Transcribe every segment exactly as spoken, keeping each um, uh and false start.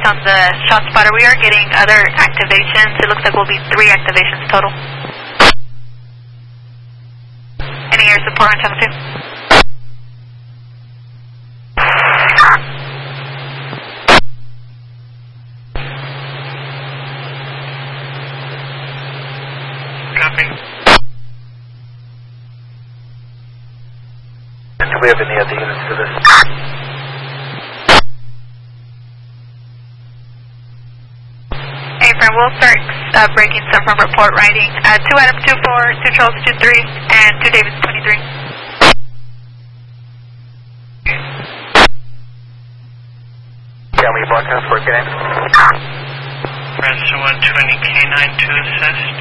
on the shot spotter. We are getting other activations. It looks like we'll be three activations total. Any air support on channel two? Copy. Do we have any other units for this? A-frame, we'll start uh, breaking some from report writing. Uh, two Adam two four, two Charles two three, and two Davis twenty-three. Can we broadcast for getting? Press one twenty K nine to assist.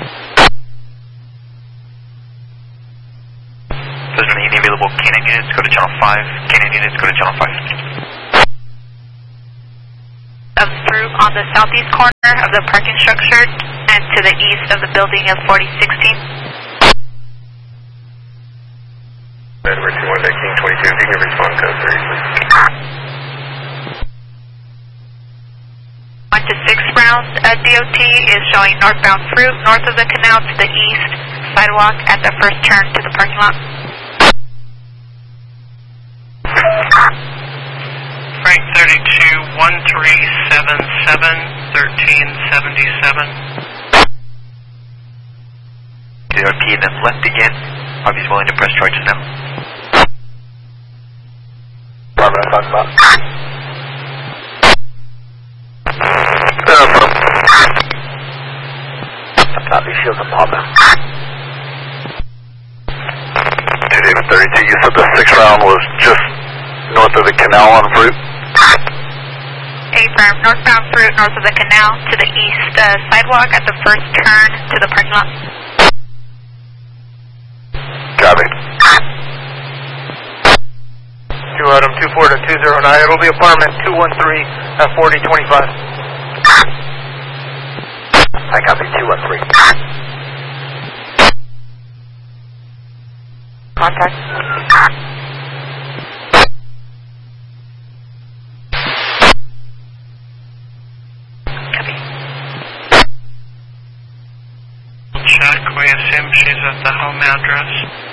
If there's any available canine units, go to channel five. Canine units, go to channel five. Of through on the southeast corner of the parking structure and to the east of the building of forty sixteen. Edward two one nineteen twenty-two, if you can respond code three, please. One to six round uh, D O T is showing northbound fruit north of the canal to the east, sidewalk at the first turn to the parking lot. Frank thirty-two, one three seven seven, thirteen seventy-seven. D R P and then left again. Obviously willing to press charges now. Barbara, I'm talking about. Copy, shields and Papa. two David thirty-two, you said the sixth round was just north of the canal on Fruit? A-firm, northbound fruit north of the canal to the east uh, sidewalk at the first turn to the parking lot. Copy. two Adam two four to two zero nine, it'll be apartment two one three at forty twenty-five. I copy two one three. Contact. Copy. Check, we assume she's at the home address.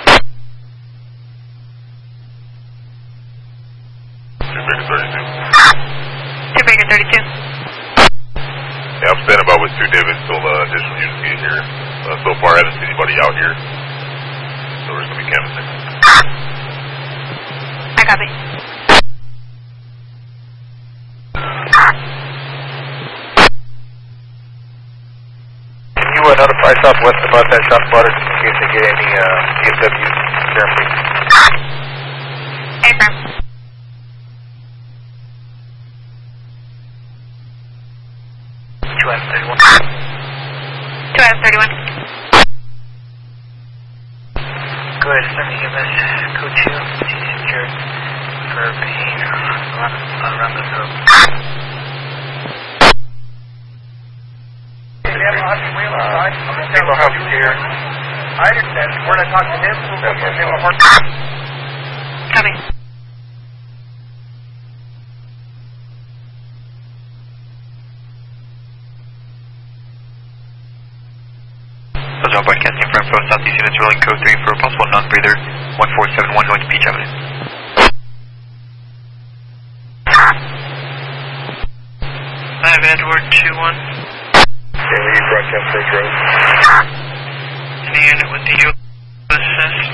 Two Baker thirty-two. Yeah, I'm standing by with two David till uh, additional units get here. Uh, so far, I haven't seen anybody out here. So we're just going to be canvassing. I copy. Can you uh, notify Southwest about that shot spotter in case they get any uh, D S Ws there, please? A-firm. two Adam thirty-one. two Adam thirty-one. Go ahead, send me give us code two. He's injured for pain around, around the throat. People help you here. I understand. We're going to talk to him. Copy. Those are broadcasting from Pro Southeast units rolling code three for a possible non-breather one four seven one going to Peach Avenue. I have Edward two one. Can we broadcast Ridge Road? Any unit with the U assist.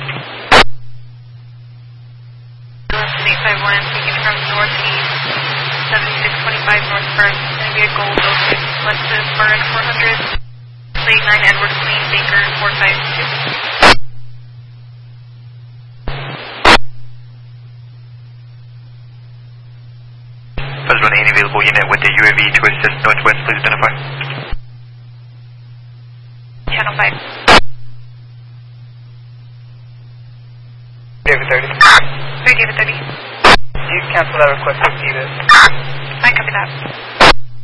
eight five one, taking from northeast, seventy-six twenty-five north first, going to be a gold oh six, Lexus R X four hundred, plate nine Edward Queen, Baker four five two. There's one any available unit with the U A V to assist northwest, please identify. Channel five. David thirty. three David thirty. You cancel that request, David. I copy that.